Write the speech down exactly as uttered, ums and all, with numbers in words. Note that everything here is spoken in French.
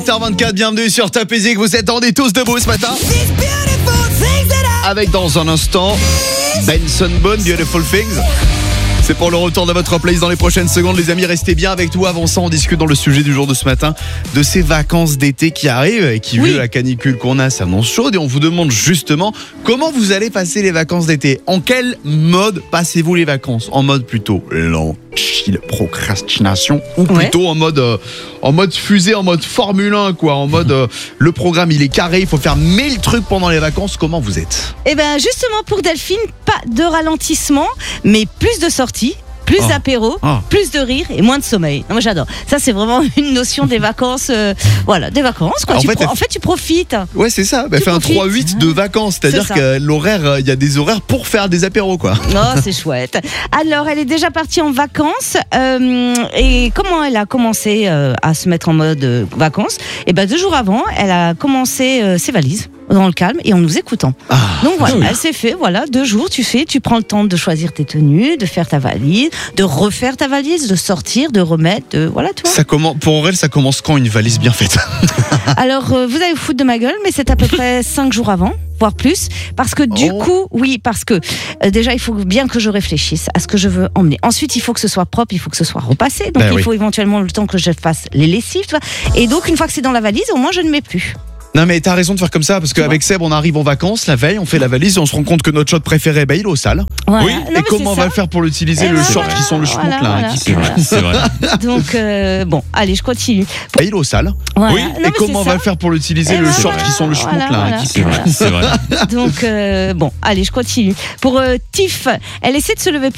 sept heures vingt-quatre, bienvenue sur Top Music, vous êtes en tous debout ce matin. Avec dans un instant, Benson Boone, Beautiful Things. C'est pour le retour de votre playlist dans les prochaines secondes. Les amis, restez bien avec nous. Avant ça, on discute dans le sujet du jour de ce matin de ces vacances d'été qui arrivent et qui, oui. vu la canicule qu'on a, s'annonce chaude. Et on vous demande justement comment vous allez passer les vacances d'été. En quel mode passez-vous les vacances? En mode plutôt lent, chill, procrastination, ou plutôt ouais. en mode euh, en mode fusée, en mode Formule un, quoi. En mode euh, le programme il est carré, il faut faire mille trucs pendant les vacances. Comment vous êtes? Eh ben justement pour Delphine, pas de ralentissement, mais plus de sorties. Plus oh. d'apéro, oh. plus de rire et moins de sommeil. Non, moi j'adore. Ça c'est vraiment une notion des vacances. Euh, voilà, des vacances quoi. En, tu fait, pro- en fait tu profites. Ouais c'est ça. Bah, fait un trois huit de vacances. C'est-à-dire c'est que l'horaire, il y a des horaires pour faire des apéros quoi. Oh c'est chouette. Alors elle est déjà partie en vacances. Euh, et comment elle a commencé euh, à se mettre en mode euh, vacances? Et ben deux jours avant, elle a commencé euh, ses valises. Dans le calme et en nous écoutant. Ah, donc voilà, oui. elle s'est fait, voilà, deux jours, tu fais, tu prends le temps de choisir tes tenues, de faire ta valise, de refaire ta valise, de sortir, de remettre, de, voilà, toi. Ça commence, pour elle, ça commence quand une valise bien faite? Alors, euh, vous allez vous foutre de ma gueule, mais c'est à peu près cinq jours avant, voire plus, parce que du oh. coup, oui, parce que euh, déjà, il faut bien que je réfléchisse à ce que je veux emmener. Ensuite, il faut que ce soit propre, il faut que ce soit repassé, donc ben il oui. faut éventuellement le temps que je fasse les lessives, tu vois. Et donc, une fois que c'est dans la valise, au moins, je ne mets plus. Non mais t'as raison de faire comme ça parce qu'avec Seb on arrive en vacances la veille, on fait la valise et on se rend compte que notre shot préféré bah, il est au sale. Voilà. Oui. Non, et comment on va le faire pour l'utiliser? Et le short voilà, qui sent le schmouk voilà, là. Voilà. Qui c'est, vrai, c'est vrai. Donc euh, bon, allez je continue. Bah, il est au sale. Voilà. Oui. Non, et comment on va le faire pour l'utiliser? Et le voilà, short qui sent le schmouk voilà, là. Voilà. Qui c'est, vrai. c'est vrai. Donc euh, bon, allez je continue. Pour euh, Tiff, elle essaie de se lever plus